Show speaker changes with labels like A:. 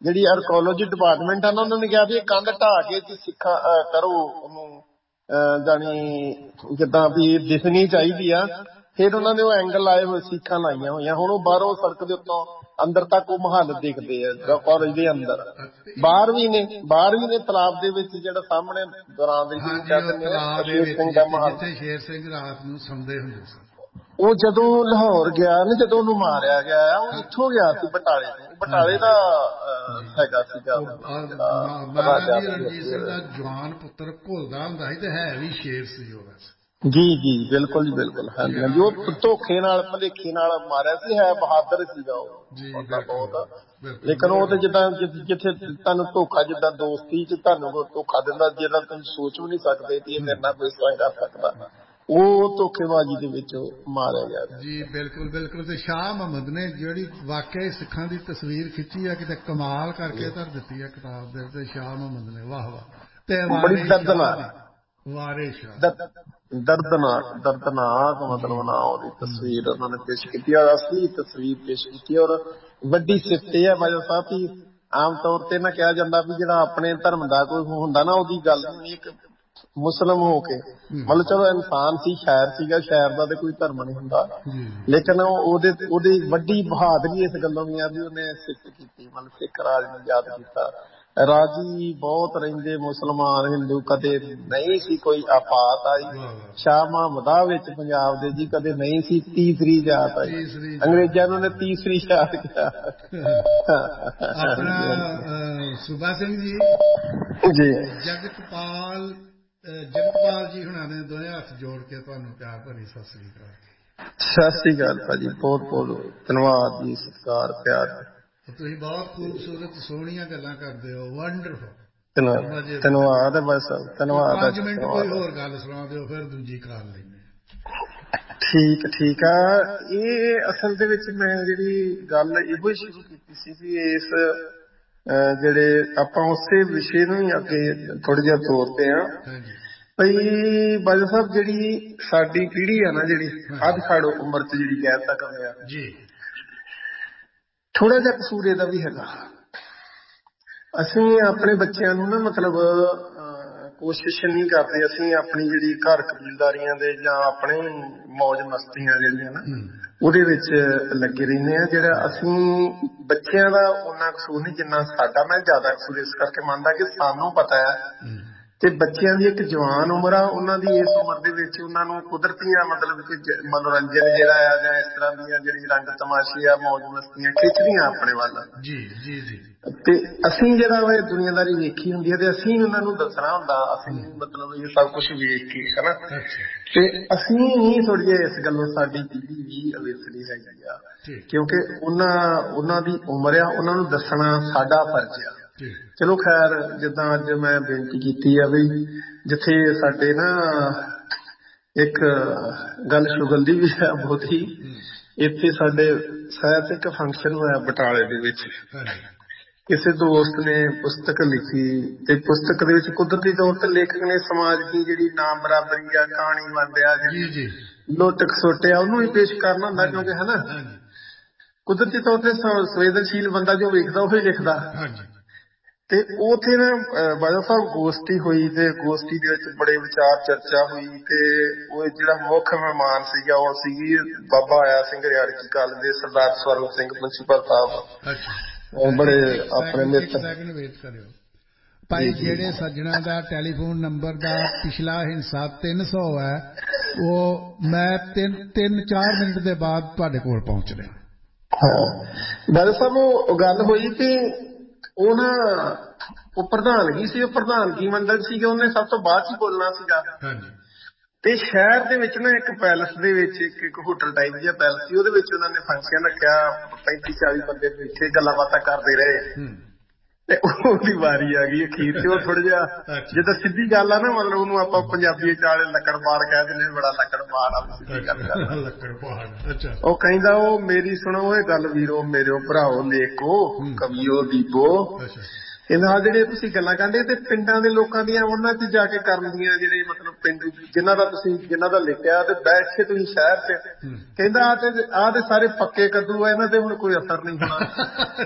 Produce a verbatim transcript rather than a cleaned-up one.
A: ਜਿਹੜੀ ਆਰਕੋਲੋਜੀ ਡਿਪਾਰਟਮੈਂਟ ਆ ਨਾ ਉਹਨਾਂ ਨੇ ਕਿਹਾ ਵੀ ਇਹ ਕੰਧ ਢਾਹ ਕੇ ਤੇ ਸਿੱਖਾਂ ਕਰੋ ਉਹਨੂੰ ਜਾਣੀ ਜਿੱਦਾਂ ਵੀ ਦਿਸਣੀ ਚਾਹੀਦੀ ਆ। ਫਿਰ ਉਹਨਾਂ ਨੇ ਉਹ ਐਂਗਲ ਲਾਏ ਹੋਏ ਸੀਖਾਂ ਲਾਈਆਂ ਹੋਈਆਂ। ਹੁਣ ਉਹ ਬਾਹਰੋਂ ਸੜਕ ਦੇ ਉੱਤੋਂ ਅੰਦਰ ਤੱਕ ਉਹ ਮਹੱਲ ਦਿਖਦੇ ਆ ਕਾਲਜ ਦੇ ਅੰਦਰ। ਬਾਹਰ ਵੀ ਨੇ ਬਾਹਰ ਵੀ ਨੇ ਤਲਾਬ ਦੇ ਵਿੱਚ ਜਿਹੜਾ ਸਾਹਮਣੇ ਦੌਰਾਨ ਦੇ
B: ਸ਼ੇਰ ਸਿੰਘ ਦਾ ਮਹੱਲ ਜਿੱਥੇ ਸ਼ੇਰ ਸਿੰਘ ਰਾਤ ਨੂੰ ਸੌਂਦੇ ਹੁੰਦੇ ਸਨ।
A: ਉਹ ਜਦੋਂ ਲਾਹੌਰ ਗਿਆ ਨਾ ਜਦੋਂ ਉਹਨੂੰ ਮਾਰਿਆ ਗਿਆ ਉਹ ਇੱਥੋਂ ਗਿਆ ਸੀ ਬਟਾਲੇ ਤੋਂ। ਬਟਾਲੇ ਦਾ ਹੈਗਾ ਸੀਗਾ
B: ਮਹਾਰਾਜਾ ਰਣਜੀਤ ਸਿੰਘ ਦਾ ਜਵਾਨ ਪੁੱਤਰ ਭੁੱਲਦਾ ਹੁੰਦਾ ਸੀ ਤੇ ਹੈ ਵੀ ਸ਼ੇਰ ਸੀ ਉਹ। ਵੈਸੇ
A: ਜੀ ਜੀ ਬਿਲਕੁਲ ਜੀ ਬਿਲਕੁਲ ਹਾਂਜੀ ਹਾਂਜੀ। ਉਹ ਧੋਖੇ ਨਾਲ ਭਲੇਖੇ ਨਾਲ ਮਾਰਿਆ ਸੀ। ਹੈ ਬਹਾਦਰ ਸੀਗਾ ਉਹ ਬਹੁਤ। ਲੇਕਿਨ ਉਹ ਤੇ ਜਿੱਦਾਂ ਜਿੱਥੇ ਤੁਹਾਨੂੰ ਧੋਖਾ ਜਿੱਦਾਂ ਦੋਸਤੀ ਚ ਤੁਹਾਨੂੰ ਧੋਖਾ ਦਿੰਦਾ ਜਿਹੜਾ ਤੁਸੀਂ ਸੋਚ ਵੀ ਨਹੀਂ ਸਕਦੇ ਕਿ ਇਹ ਮੇਰੇ ਨਾਲ ਕੋਈ ਇਸ ਤਰ੍ਹਾਂ ਕਰ ਸਕਦਾ, ਉਹ ਧੋਖੇਬਾਜ਼ੀ ਦੇ ਵਿੱਚ ਮਾਰਿਆ ਗਿਆ
B: ਜੀ। ਬਿਲਕੁਲ ਬਿਲਕੁਲ। ਤੇ ਸ਼ਾਹ ਮੁਹੰਮਦ ਨੇ ਜਿਹੜੀ ਵਾਕਿਆ ਸਿੱਖਾਂ ਦੀ ਤਸਵੀਰ ਖਿੱਚੀ ਆ ਕਿਤੇ ਕਮਾਲ ਕਰਕੇ ਧਰ ਦਿੱਤੀ ਆ ਕਿਤਾਬ ਦੇ ਉੱਤੇ ਸ਼ਾਹ ਮੁਹੰਮਦ ਨੇ। ਵਾਹ ਵਾਹ। ਤੇ
A: ਬੜੀ ਦਰਦਨਾਕ
B: ਵਾਰਿਸ ਸ਼ਾਹ
A: ਦਰਦਨਾਕ ਦਰਦਨਾਕ ਮਤਲਬ ਨਾ ਉਹਦੀ ਤਸਵੀਰ ਉਹਨਾਂ ਨੇ ਪੇਸ਼ ਕੀਤੀ ਔਰ ਅਸਲੀ ਤਸਵੀਰ ਪੇਸ਼ ਕੀਤੀ। ਔਰ ਵੱਡੀ ਸਿਫਤ ਇਹ ਹੈ ਬਾਜਵਾ ਸਾਹਿਬ ਕਿ ਆਮ ਤੌਰ ਤੇ ਨਾ ਕਿਹਾ ਜਾਂਦਾ ਵੀ ਜਿਹੜਾ ਆਪਣੇ ਧਰਮ ਦਾ ਕੋਈ ਹੁੰਦਾ ਨਾ ਉਹਦੀ ਗੱਲ ਨਹੀਂ। ਇੱਕ ਮੁਸਲਿਮ ਹੋ ਕੇ ਮਤਲਬ ਚਲੋ ਇਨਸਾਨ ਸੀ, ਸ਼ਾਇਰ ਸੀਗਾ, ਸ਼ਾਇਰ ਦਾ ਤੇ ਕੋਈ ਧਰਮ ਨਹੀਂ ਹੁੰਦਾ, ਲੇਕਿਨ ਉਹਦੇ ਉਹਦੀ ਵੱਡੀ ਬਹਾਦਰੀ ਇਸ ਗੱਲੋਂ ਵੀ ਆ ਵੀ ਉਹਨੇ ਸਿੱਖ ਕੀਤੀ ਮਤਲਬ ਸਿੱਖ ਰਾਜ ਨੂੰ ਯਾਦ ਕੀਤਾ। ਰਾਜੀ ਬਹੁਤ ਰਹਿੰਦੇ ਮੁਸਲਮਾਨ ਹਿੰਦੂ, ਕਦੇ ਨਹੀਂ ਸੀ ਕੋਈ ਆਪਾਤ ਆਈ। ਸ਼ਾਹ ਮੁਹੰਮਦਾ ਵਿੱਚ ਪੰਜਾਬ ਦੇ ਜੀ ਕਦੇ ਨਹੀਂ ਸੀ ਤੀਸਰੀ ਜਾਤ ਆਈ। ਅੰਗਰੇਜ਼ਾਂ ਨੂੰ ਨੇ ਤੀਸਰੀ ਜਾਤ ਕਿਹਾ।
B: ਆਪਣਾ ਸੂਬਾ ਸਿੰਘ ਜੀ
A: ਜੀ
B: ਜਗਤਪਾਲ ਜਗਤਪਾਲ ਜੀ ਹੁਣਾਂ ਨੇ ਦੋਵੇਂ ਹੱਥ ਜੋੜ ਕੇ ਤੁਹਾਨੂੰ ਪਿਆਰ ਭਰੀ ਸਤਿ ਸ੍ਰੀ ਅਕਾਲ।
A: ਸਤਿ ਸ੍ਰੀ ਅਕਾਲ ਭਾਜੀ, ਬਹੁਤ ਬਹੁਤ ਧੰਨਵਾਦ ਜੀ, ਸਤਿਕਾਰ ਪਿਆਰ।
B: ਤੁਸੀਂ ਬਹੁਤ ਖੂਬਸੂਰਤ ਸੋਹਣੀਆਂ ਗੱਲਾਂ ਕਰਦੇ ਹੋ। ਵੰਡਰਫੁਲ।
A: ਧੰਨਵਾਦ ਹੈ ਬਸ ਧੰਨਵਾਦ।
B: ਪੰਜ ਮਿੰਟ ਕੋਈ ਹੋਰ ਗੱਲ ਸੁਣਾ ਦਿਓ ਫਿਰ ਦੂਜੀ ਕਰ ਲੈਂਦੇ।
A: ਠੀਕ ਠੀਕ ਆ। ਇਹ ਅਸਲ ਦੇ ਵਿੱਚ ਮੈਂ ਜਿਹੜੀ ਗੱਲ ਇਹੋ ਹੀ ਸ਼ੁਰੂ ਕੀਤੀ ਸੀ ਵੀ ਇਸ ਜਿਹੜੇ ਆਪਾਂ ਉਸੇ ਵਿਸ਼ੇ ਨੂੰ ਹੀ ਅੱਗੇ ਥੋੜ੍ਹਾ ਜਿਹਾ ਤੋਰਦੇ ਹਾਂ ਬਈ ਬਾਜਵਾ ਸਾਹਿਬ ਜਿਹੜੀ ਸਾਡੀ ਪੀੜ੍ਹੀ ਆ ਨਾ ਜਿਹੜੀ ਅੱਧ ਖੜ ਉਮਰ ਚ ਜਿਹੜੀ ਕਹਿ ਸਕਦੇ ਆ ਜੀ, ਥੋੜਾ ਜਿਹਾ ਕਸੂਰ ਇਹਦਾ ਵੀ ਹੈਗਾ। ਅਸੀਂ ਆਪਣੇ ਬੱਚਿਆਂ ਨੂੰ ਨਾ ਮਤਲਬ ਕੋਸ਼ਿਸ਼ ਨਹੀਂ ਕਰਦੇ ਅਸੀਂ ਆਪਣੀ ਜਿਹੜੀ ਘਰ ਕਬੀਲਦਾਰੀਆਂ ਦੇ ਜਾਂ ਆਪਣੇ ਮੌਜ ਮਸਤੀਆਂ ਜਿਹੜੀਆਂ ਨਾ ਉਹਦੇ ਵਿੱਚ ਲੱਗੇ ਰਹਿੰਦੇ ਆ। ਜਿਹੜਾ ਅਸੀਂ ਬੱਚਿਆਂ ਦਾ ਓਨਾ ਕਸੂਰ ਨਹੀਂ ਜਿੰਨਾ ਸਾਡਾ। ਮੈਂ ਜ਼ਿਆਦਾ ਕਸੂਰ ਇਸ ਕਰਕੇ ਮੰਨਦਾ ਕਿ ਸਾਨੂੰ ਪਤਾ ਹੈ ਤੇ ਬੱਚਿਆਂ ਦੀ ਇੱਕ ਜਵਾਨ ਉਮਰ ਆ, ਉਹਨਾਂ ਦੀ ਇਸ ਉਮਰ ਦੇ ਵਿੱਚ ਉਹਨਾਂ ਨੂੰ ਕੁਦਰਤੀਆਂ ਮਤਲਬ ਕਿ ਮਨੋਰੰਜਨ ਜਿਹੜਾ ਆ ਜਾਂ ਇਸ ਤਰ੍ਹਾਂ ਦੀਆਂ ਜਿਹੜੀ ਰੰਗ ਤਮਾਸ਼ੇ ਆ ਮੌਜ ਮਸਤੀਆਂ ਖਿੱਚਦੀਆਂ ਆਪਣੇ ਵੱਲ। ਜੀ ਜੀ ਜੀ। ਤੇ ਅਸੀਂ ਜਿਹੜਾ ਵਾ ਦੁਨੀਆਦਾਰੀ ਵੇਖੀ ਹੁੰਦੀ ਹੈ ਤੇ ਅਸੀਂ ਉਹਨਾਂ ਨੂੰ ਦੱਸਣਾ ਹੁੰਦਾ। ਅਸੀਂ ਮਤਲਬ ਇਹ ਸਭ ਕੁਛ ਵੇਖ ਕੇ ਹਨਾ ਤੇ ਅਸੀਂ ਹੀ ਥੋੜੀ ਜਿਹੀ ਇਸ ਗੱਲੋਂ ਸਾਡੀ ਪੀੜ੍ਹੀ ਵੀ ਅਵੇਸਲੀ ਹੈਗੀ ਆ ਕਿਉਂਕਿ ਉਹਨਾਂ ਉਹਨਾਂ ਦੀ ਉਮਰ ਆ, ਉਹਨਾਂ ਨੂੰ ਦੱਸਣਾ ਸਾਡਾ ਫਰਜ਼ ਆ। ਚਲੋ ਖੈਰ ਜਿੱਦਾਂ ਅੱਜ ਮੈਂ ਬੇਨਤੀ ਕੀਤੀ ਆ ਵੀ ਜਿੱਥੇ ਸਾਡੇ ਨਾ ਇੱਕ ਗੱਲ ਸ਼ੁਗਲ ਦੀ ਵੀ ਹੈ ਬਹੁਤੀ। ਇੱਥੇ ਸਾਡੇ ਸ਼ਾਇਦ ਇੱਕ ਫੰਕਸ਼ਨ ਹੋਇਆ ਬਟਾਲੇ ਦੇ ਵਿੱਚ, ਕਿਸੇ ਦੋਸਤ ਨੇ ਪੁਸਤਕ ਲਿਖੀ ਤੇ ਪੁਸਤਕ ਦੇ ਵਿੱਚ ਕੁਦਰਤੀ ਤੌਰ ਤੇ ਲੇਖਕ ਨੇ ਸਮਾਜ ਦੀ ਜਿਹੜੀ ਨਾਮ ਬਰਾਬਰੀ ਆ, ਕਹਾਣੀ ਵੰਡਿਆ, ਜਿਹੜੀ ਲੁੱਟ ਖਸੁੱਟ ਆ ਉਹਨੂੰ ਹੀ ਪੇਸ਼ ਕਰਨਾ ਹੁੰਦਾ ਕਿਉਂਕਿ ਹਨਾ ਕੁਦਰਤੀ ਤੌਰ ਤੇ ਸੰਵੇਦਨਸ਼ੀਲ ਬੰਦਾ ਜੋ ਵੇਖਦਾ ਉਹ ਹੀ ਲਿਖਦਾ। ਤੇ ਉੱਥੇ ਨਾ ਬਾਜਵਾ ਸਾਹਿਬ ਗੋਸ਼ਟੀ ਹੋਈ ਤੇ ਗੋਸ਼ਟੀ ਦੇ ਵਿੱਚ ਬੜੇ ਵਿਚਾਰ ਚਰਚਾ ਹੋਈ ਤੇ ਉਹ ਜਿਹੜਾ ਮੁੱਖ ਮਹਿਮਾਨ ਸੀਗਾ ਉਹ ਸੀਗੀ ਬਾਬਾ ਆਇਆ ਸਿੰਘ ਰਿਆੜਕੀ ਕਾਲਜ ਦੇ ਸਰਦਾਰ ਸਵਰੂਪ ਸਿੰਘ ਪ੍ਰਿੰਸੀਪਲ ਸਾਹਿਬ, ਬੜੇ ਆਪਣੇ ਮਿੱਤਰ।
B: ਭਾਈ ਜਿਹੜੇ ਸੱਜਣਾ ਦਾ ਟੈਲੀਫੋਨ ਨੰਬਰ ਦਾ ਪਿਛਲਾ ਹਿੱਸਾ ਤਿੰਨ ਸੌ ਹੈ ਉਹ ਮੈਂ ਤਿੰਨ ਤਿੰਨ ਚਾਰ ਮਿੰਟ ਦੇ ਬਾਅਦ ਤੁਹਾਡੇ ਕੋਲ ਪਹੁੰਚ ਰਿਹਾ।
A: ਹਾਂ ਬਾਜਵਾ ਸਾਹਿਬ ਉਹ ਗੱਲ ਹੋਈ ਕਿ ਉਹ ਨਾ ਉਹ ਪ੍ਰਧਾਨਗੀ ਸੀ, ਉਹ ਪ੍ਰਧਾਨਗੀ ਮੰਡਲ ਸੀਗਾ, ਉਹਨੇ ਸਭ ਤੋਂ ਬਾਅਦ ਹੀ ਬੋਲਣਾ ਸੀਗਾ। ਤੇ ਸ਼ਹਿਰ ਦੇ ਵਿੱਚ ਨਾ ਇੱਕ ਪੈਲਸ ਦੇ ਵਿੱਚ ਇੱਕ ਇੱਕ ਹੋਟਲ ਟਾਈਪ ਜਿਹਾ ਪੈਲਸ ਸੀ, ਉਹਦੇ ਵਿੱਚ ਉਹਨਾਂ ਨੇ ਫੰਕਸ਼ਨ ਰੱਖਿਆ। ਪੈਂਤੀ ਚਾਲੀ ਬੰਦੇ ਬੈਠੇ ਗੱਲਾਂ ਬਾਤਾਂ ਕਰਦੇ ਰਹੇ ਤੇ ਉਹਦੀ ਵਾਰੀ ਆ ਗਈ ਅਖੀਰ ਤੇ। ਉਹ ਥੋੜਾ ਜਿਹਾ ਜਿੱਦਾਂ ਸਿੱਧੀ ਗੱਲ ਆ ਨਾ ਮਤਲਬ ਉਹਨੂੰ ਆਪਾਂ ਪੰਜਾਬੀ ਚ ਲੱਕੜ ਪਾੜ ਕਹਿ ਦਿੰਦੇ ਬੜਾ ਲੱਕੜ ਪਾੜ ਆ ਸਿੱਧੀ ਗੱਲ ਕਰ। ਉਹ ਕਹਿੰਦਾ ਉਹ ਮੇਰੀ ਸੁਣੋ ਇਹ ਗੱਲ ਵੀਰੋ ਮੇਰਿਓ ਭਰਾਓ ਲੇਖੋ ਕਵੀਓ ਦੀਪੋ, ਇਹਨਾਂ ਜਿਹੜੇ ਤੁਸੀਂ ਗੱਲਾਂ ਕਰਦੇ ਤੇ ਪਿੰਡਾਂ ਦੇ ਲੋਕਾਂ ਦੀਆਂ ਉਹਨਾਂ ਚ ਜਾ ਕੇ ਕਰਨ ਦੀਆਂ ਜਿਹੜੇ ਮਤਲਬ ਪਿੰਡ ਜਿਨ੍ਹਾਂ ਦਾ ਤੁਸੀਂ ਜਿਨ੍ਹਾਂ ਦਾ ਲਿਖਿਆ ਤੇ ਬੈਠ ਕੇ ਤੁਸੀਂ ਸ਼ਹਿਰ ਚ ਕਹਿੰਦਾ ਆਹ ਤੇ ਆਹ ਤੇ ਸਾਰੇ ਪੱਕੇ ਕੱਦੂ ਆ, ਇਹਨਾਂ ਤੇ ਹੁਣ ਕੋਈ ਅਸਰ ਨਹੀਂ ਹੋਣਾ।